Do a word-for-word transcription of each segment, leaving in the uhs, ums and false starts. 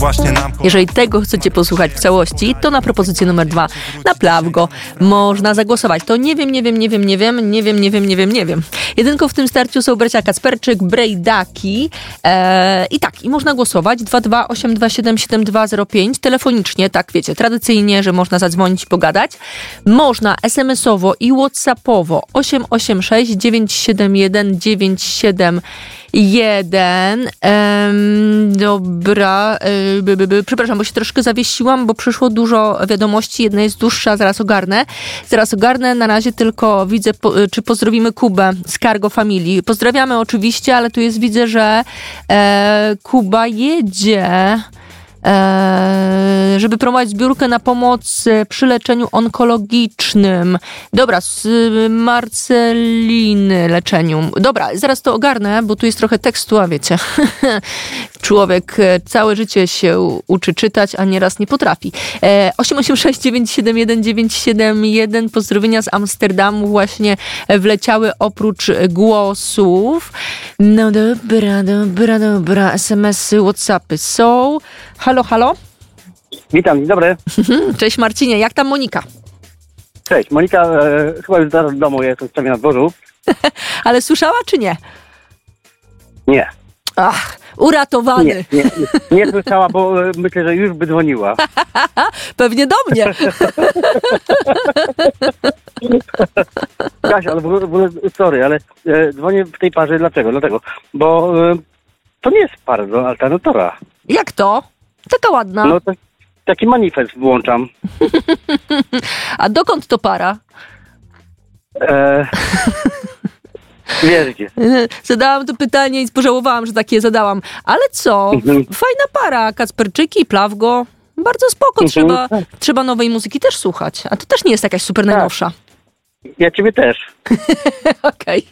Jeżeli tego chcecie posłuchać w całości, to na propozycję numer dwa, na Plawgo, można zagłosować. To nie wiem, nie wiem, nie wiem, nie wiem, nie wiem, nie wiem, nie wiem, nie wiem. Jedynką w tym starciu są bracia Kacperczyk, Brejdaki eee, i tak, i można głosować dwa dwa osiem dwa siedem siedem dwa zero pięć telefonicznie, tak wiecie, tradycyjnie, że można zadzwonić i pogadać. Można es em esowo i whatsappowo osiem osiem sześć dziewięć siedem jeden dziewięć siedem jeden. Ehm, dobra. Ehm, by, by, by. Przepraszam, bo się troszkę zawiesiłam, bo przyszło dużo wiadomości. Jedna jest dłuższa, zaraz ogarnę. Zaraz ogarnę. Na razie tylko widzę, po, czy pozdrowimy Kubę z Cargo Family. Pozdrawiamy oczywiście, ale tu jest, widzę, że e, Kuba jedzie, e, żeby promować zbiórkę na pomoc przy leczeniu onkologicznym. Dobra, z Marceliny leczeniu. Dobra, zaraz to ogarnę, bo tu jest trochę tekstu, a wiecie, człowiek całe życie się uczy czytać, a nieraz nie potrafi. E, osiem osiem sześć dziewięć siedem jeden dziewięć siedem jeden. Pozdrowienia z Amsterdamu właśnie wleciały oprócz głosów. No dobra, dobra, dobra. es em esy, whatsappy są. Halo, halo? Witam, dzień dobry. Cześć Marcinie, jak tam Monika? Cześć, Monika e, chyba już zaraz w domu, ja jestem w na dworzu. Ale słyszała czy nie? Nie. Ach, uratowany. Nie, nie, nie, nie słyszała, bo e, myślę, że już by dzwoniła. Pewnie do mnie. Kasia, ale w ogóle, w ogóle sorry, ale e, dzwonię w tej parze, dlaczego? Dlatego, bo e, to nie jest para do alternatora. Jak to? Taka ładna. No to taki manifest włączam. A dokąd to para? E, Wierzycie. Zadałam to pytanie i pożałowałam, że takie zadałam. Ale co? Mhm. Fajna para. Kacperczyki, Plawgo. Bardzo spoko. Mhm. Trzeba, trzeba nowej muzyki też słuchać. A to też nie jest jakaś super Tak. najnowsza. Ja ciebie też. Okej.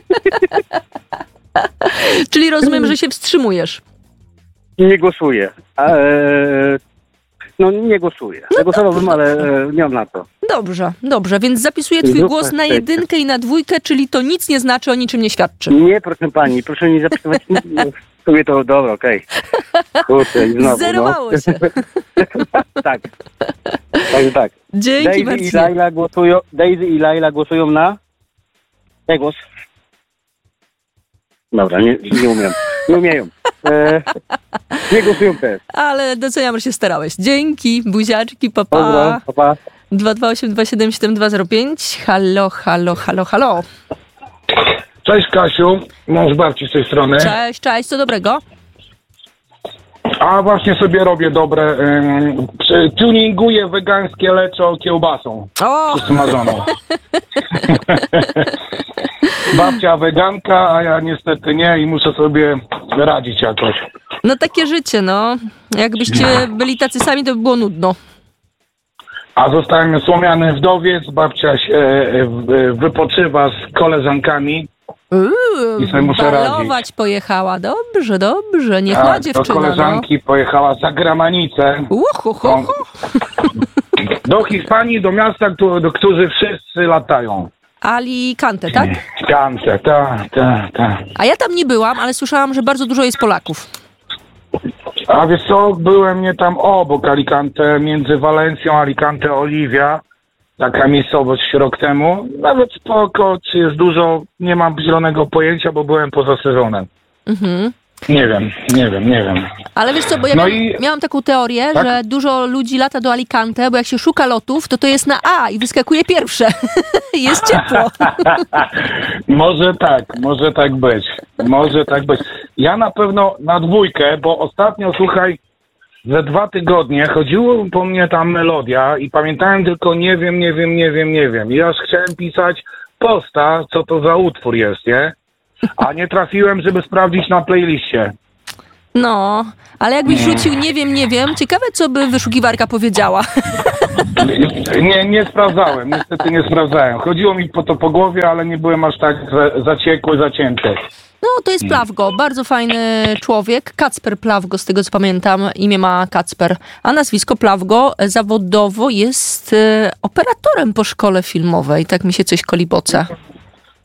Czyli rozumiem, że się wstrzymujesz. Nie głosuję. E, no nie głosuję. Ja głosowałbym, ale e, nie mam na to. Dobrze, dobrze. Więc zapisuję twój Zróbmy głos na szczęście. jedynkę i na dwójkę, czyli to nic nie znaczy, o niczym nie świadczy. Nie, proszę pani, proszę nie zapisywać. Sobie to dobra, okej. Okay. Kurczę, i znowu, Zerowało no. się. Tak. Tak, tak. Dzięki Daisy i Marcinie. Laila głosują, Daisy i Laila głosują na... Daj głos. Dobra, nie, nie umiem. Nie umieją. E, nie głosują też. Ale doceniam, że się starałeś. Dzięki, buziaczki, papa. Dobra, pa, pa. dwa dwa osiem dwa siedem siedem dwa zero pięć. Halo, halo, halo, halo. Cześć Kasiu, mąż Barci z tej strony. Cześć, cześć, co dobrego? A właśnie sobie robię dobre, ym, przy- tuninguję wegańskie leczo kiełbasą O! smażoną. Babcia weganka, a ja niestety nie i muszę sobie radzić jakoś. No takie życie, no. Jakbyście byli tacy sami, to by było nudno. A zostałem słomiany wdowiec, babcia się e, w- wypoczywa z koleżankami. Uuu, I sobie muszę balować radzić. pojechała. Dobrze, dobrze. Niech ma A do dziewczyna, no. koleżanki pojechała za granicę. Uhu, hu, hu. Do Hiszpanii, do miasta, do, do którzy wszyscy latają. Alicante, tak? Kante, tak, tak, tak. A ja tam nie byłam, ale słyszałam, że bardzo dużo jest Polaków. A wiesz co, byłem nie tam obok Alicante, między Walencją a Alicante Oliwia. Taka miejscowość rok temu. Nawet spoko, czy jest dużo, nie mam zielonego pojęcia, bo byłem poza sezonem. Mhm. Nie wiem, nie wiem, nie wiem. Ale wiesz co, bo ja No miałam, i- miałam taką teorię, Tak? że dużo ludzi lata do Alicante, bo jak się szuka lotów, to to jest na A i wyskakuje pierwsze. Jest ciepło. Może tak, może tak być. Może tak być. Ja na pewno na dwójkę, bo ostatnio, słuchaj, ze dwa tygodnie chodziło po mnie ta melodia i pamiętałem tylko nie wiem, nie wiem, nie wiem, nie wiem. I aż chciałem pisać posta, co to za utwór jest, nie? A nie trafiłem, żeby sprawdzić na playliście. No, ale jakbyś rzucił nie wiem, nie wiem, ciekawe co by wyszukiwarka powiedziała. Nie, nie sprawdzałem, niestety nie sprawdzałem. Chodziło mi po to po głowie, ale nie byłem aż tak za, zaciekły, zacięty. No, to jest Plawgo, bardzo fajny człowiek. Kacper Plawgo, z tego co pamiętam, imię ma Kacper. A nazwisko Plawgo zawodowo jest e, operatorem po szkole filmowej. Tak mi się coś koliboce.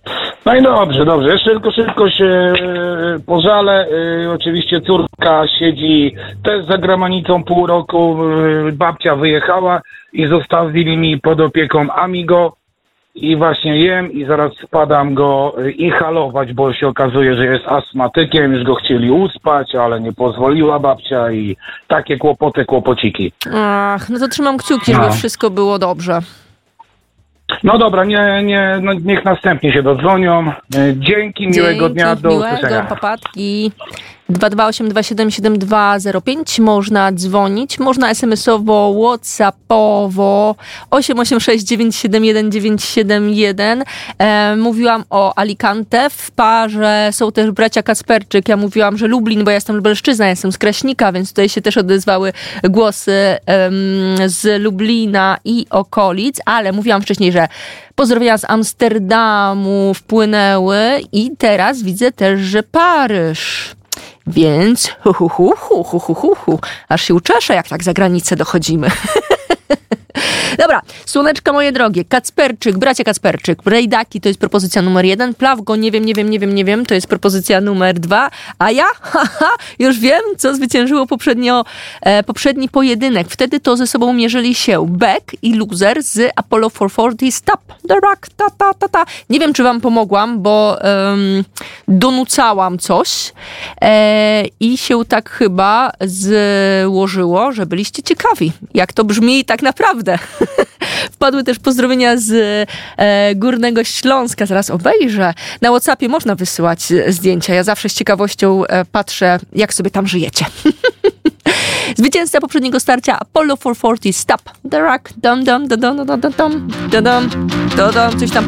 No i dobrze, dobrze. Jeszcze tylko szybko się e, pożalę. E, oczywiście córka siedzi też za granicą pół roku. E, babcia wyjechała i zostawili mi pod opieką Amigo. I właśnie jem i zaraz spadam go inhalować, bo się okazuje, że jest astmatykiem. Już go chcieli uspać, ale nie pozwoliła babcia i takie kłopoty, kłopociki. Ach, no to trzymam kciuki, żeby No. wszystko było dobrze. No dobra, nie, nie, no niech następnie się dodzwonią. Dzięki, miłego Dzięki, dnia, do miłego, usłyszenia. papatki. dwa dwa osiem dwa siedem siedem dwa zero pięć. Można dzwonić, można es em esowo, whatsappowo osiem osiem sześć dziewięć siedem jeden dziewięć siedem jeden. E, mówiłam o Alicante. W parze są też bracia Kasperczyk. Ja mówiłam, że Lublin, bo ja jestem lubelszczyzna, jestem z Kraśnika, więc tutaj się też odezwały głosy em, z Lublina i okolic, ale mówiłam wcześniej, że pozdrowienia z Amsterdamu wpłynęły i teraz widzę też, że Paryż. Więc hu, hu, hu, hu, hu, hu, hu, hu. Aż się uczeszę, jak tak za granicę dochodzimy. Dobra, słoneczka moje drogie, Kacperczyk, bracia Kacperczyk, Rejdaki to jest propozycja numer jeden, Plawgo, nie wiem, nie wiem, nie wiem, nie wiem, to jest propozycja numer dwa, a ja, haha, już wiem, co zwyciężyło poprzednio, e, poprzedni pojedynek. Wtedy to ze sobą mierzyli się Beck i Loser z Apollo czterysta czterdzieści Stop the Rock, ta, ta, ta, ta. Nie wiem, czy wam pomogłam, bo um, donucałam coś e, i się tak chyba złożyło, że byliście ciekawi, jak to brzmi tak naprawdę. Wpadły też pozdrowienia z e, Górnego Śląska. Zaraz obejrzę. Na WhatsAppie można wysyłać zdjęcia. Ja zawsze z ciekawością e, patrzę, jak sobie tam żyjecie. Zwycięzca poprzedniego starcia Apollo czterysta czterdzieści Stop the Rock. Dum, dum, dum, dum, dum, dum, dum, dum, dum, dum, coś tam